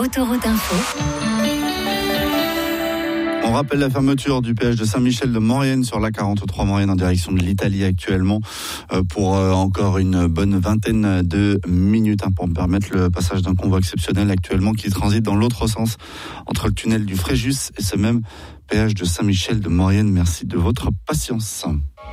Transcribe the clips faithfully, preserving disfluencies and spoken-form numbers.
Autoroute Info. On rappelle la fermeture du péage de Saint-Michel de Maurienne sur l'A quarante-trois Maurienne en direction de l'Italie actuellement pour encore une bonne vingtaine de minutes pour permettre le passage d'un convoi exceptionnel actuellement qui transite dans l'autre sens entre le tunnel du Fréjus et ce même péage de Saint-Michel de Maurienne. Merci de votre patience.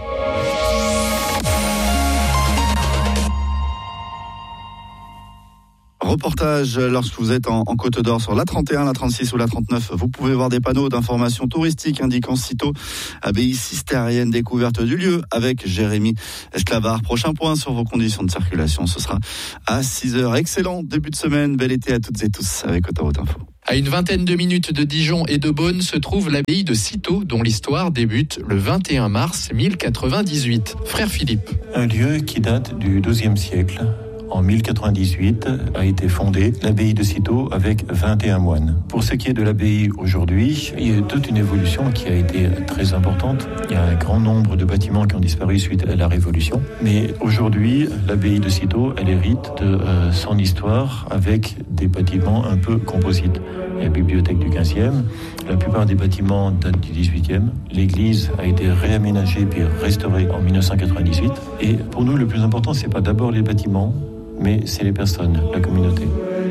Reportage lorsque vous êtes en, en Côte d'Or sur l'A trente et un, l'A trente-six ou l'A trente-neuf. Vous pouvez voir des panneaux d'information touristique indiquant sitôt abbaye cistérienne, découverte du lieu avec Jérémy Esclavard. Prochain point sur vos conditions de circulation, ce sera à six heures. Excellent début de semaine, bel été à toutes et tous avec Autoroute Info. À une vingtaine de minutes de Dijon et de Beaune se trouve l'abbaye de Cîteaux, dont l'histoire débute le vingt et un mars mille quatre-vingt-dix-huit. Frère Philippe. Un lieu qui date du douzième siècle. En mille quatre-vingt-dix-huit a été fondée l'abbaye de Cîteaux avec vingt et un moines. Pour ce qui est de l'abbaye aujourd'hui, il y a toute une évolution qui a été très importante. Il y a un grand nombre de bâtiments qui ont disparu suite à la Révolution. Mais aujourd'hui, l'abbaye de Cîteaux, elle hérite de euh, son histoire avec des bâtiments un peu composites. La bibliothèque du quinzième, la plupart des bâtiments datent du dix-huitième. L'église a été réaménagée puis restaurée en mille neuf cent quatre-vingt-dix-huit. Et pour nous, le plus important, c'est pas d'abord les bâtiments, mais c'est les personnes, la communauté.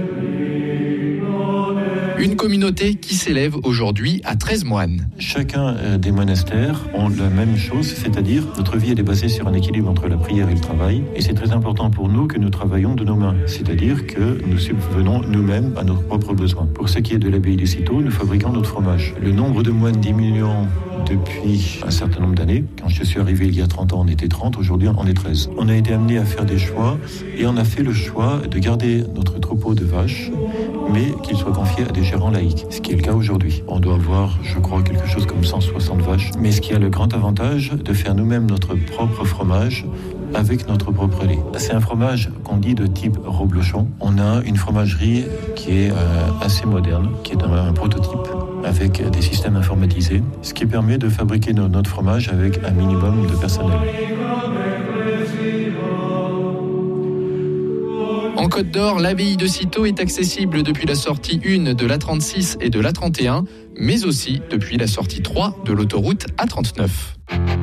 Une communauté qui s'élève aujourd'hui à treize moines. Chacun des monastères ont la même chose, c'est-à-dire notre vie elle est basée sur un équilibre entre la prière et le travail. Et c'est très important pour nous que nous travaillons de nos mains, c'est-à-dire que nous subvenons nous-mêmes à nos propres besoins. Pour ce qui est de l'abbaye de Cîteaux, nous fabriquons notre fromage. Le nombre de moines diminuant depuis un certain nombre d'années. Quand je suis arrivé il y a trente ans, on était trente, aujourd'hui on est treize. On a été amené à faire des choix et on a fait le choix de garder notre troupeau de vaches, mais qu'il soit confié à des gérants laïcs, ce qui est le cas aujourd'hui. On doit avoir, je crois, quelque chose comme cent soixante vaches, mais ce qui a le grand avantage de faire nous-mêmes notre propre fromage avec notre propre lait. C'est un fromage qu'on dit de type reblochon. On a une fromagerie qui est euh, assez moderne, qui est un, un prototype avec des systèmes informatisés, ce qui permet de fabriquer no, notre fromage avec un minimum de personnel. En Côte d'Or, l'abbaye de Cîteaux est accessible depuis la sortie un de l'A trente-six et de l'A trente et un, mais aussi depuis la sortie trois de l'autoroute A trente-neuf.